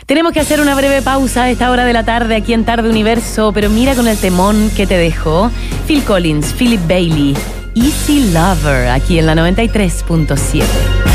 Tenemos que hacer una breve pausa a esta hora de la tarde aquí en Tarde Universo, pero mira con el temón que te dejó Phil Collins, Philip Bailey, Easy Lover, aquí en la 93.7.